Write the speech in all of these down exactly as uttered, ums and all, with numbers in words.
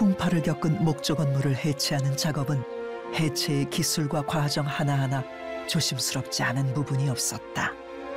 풍파를 겪은 목조 건물을 해체하는 작업은 해체의 기술과 과정 하나하나 조심스럽지 않은 부분이 없었다.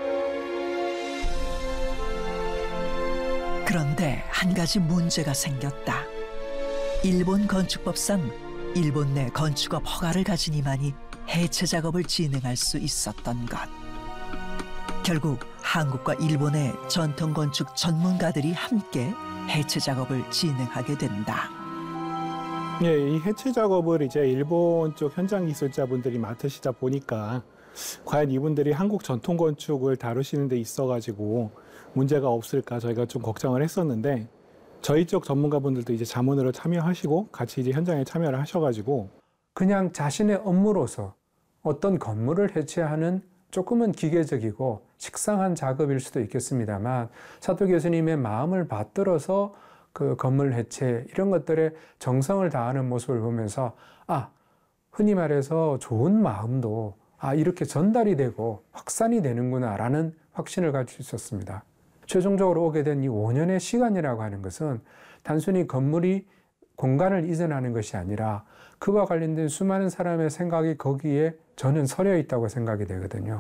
그런데 한 가지 문제가 생겼다. 일본 건축법상 일본 내 건축업 허가를 가진 이만이 해체 작업을 진행할 수 있었던 것. 결국 한국과 일본의 전통 건축 전문가들이 함께 해체 작업을 진행하게 된다. 예, 이 해체 작업을 이제 일본 쪽 현장 기술자분들이 맡으시다 보니까 과연 이분들이 한국 전통 건축을 다루시는 데 있어가지고 문제가 없을까 저희가 좀 걱정을 했었는데 저희 쪽 전문가분들도 이제 자문으로 참여하시고 같이 이제 현장에 참여를 하셔가지고 그냥 자신의 업무로서 어떤 건물을 해체하는 조금은 기계적이고 식상한 작업일 수도 있겠습니다만 사토 교수님의 마음을 받들어서 그 건물 해체 이런 것들에 정성을 다하는 모습을 보면서 아, 흔히 말해서 좋은 마음도 아, 이렇게 전달이 되고 확산이 되는구나 라는 확신을 가질 수 있었습니다. 최종적으로 오게 된 이 오 년의 시간이라고 하는 것은 단순히 건물이 공간을 이전하는 것이 아니라 그와 관련된 수많은 사람의 생각이 거기에 저는 서려 있다고 생각이 되거든요.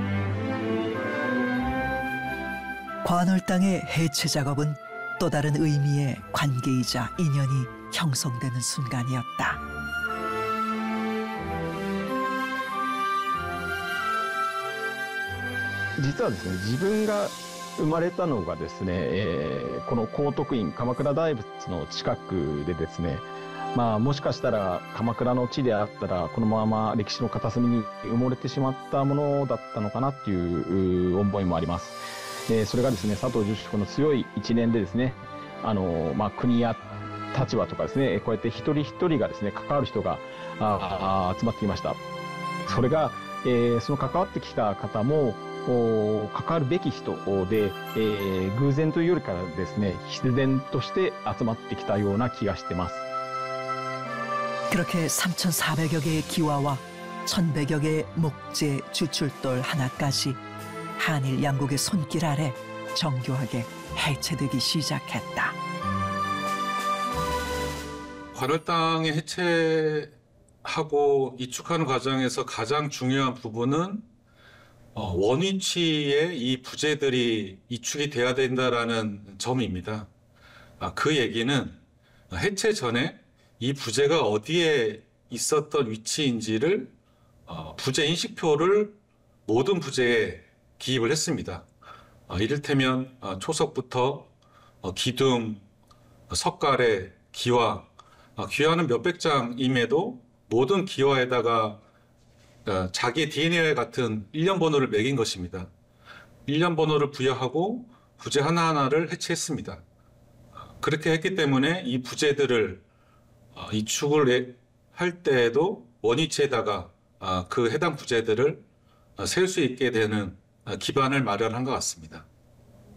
관월당의 해체 작업은 또 다른 의미의 관계이자 인연이 형성되는 순간이었다. 実はですね、自分が生まれたのがですね、えー、この高徳院鎌倉大仏の近くでですね、まあもしかしたら鎌倉の地であったらこのまま歴史の片隅に埋もれてしまったものだったのかなっていう思いもあります。えー、それがですね、佐藤住職の強い一念でですね、あのまあ国や立場とかですね、こうやって一人一人がですね関わる人がああ集まっていました。それが、えー、その関わってきた方も関わるべき人で、えー、偶然というよりかですね、必然として集まってきたような気がしてます。 그렇게 삼천사백여 개의 기와와 천백여 개의 목재 주출돌 하나까지 한일 양국의 손길 아래 정교하게 해체되기 시작했다. 관월당의 해체하고 이축하는 과정에서 가장 중요한 부분은 어, 원위치에 이 부재들이 이축이 돼야 된다라는 점입니다. 아, 그 얘기는 해체 전에 이 부재가 어디에 있었던 위치인지를 어, 부재 인식표를 모든 부재에 기입을 했습니다. 어, 이를테면 어, 초석부터 어, 기둥, 어, 석가래, 기와, 어, 기와는 몇백 장임에도 모든 기와에다가 어, 자기의 디엔에이 같은 일련 번호를 매긴 것입니다. 일련 번호를 부여하고 부재 하나하나를 해체했습니다. 그렇게 했기 때문에 이 부재들을 어, 이축을 할 때에도 원위치에다가 어, 그 해당 부재들을 어, 세울 수 있게 되는 어, 기반을 마련한 것 같습니다.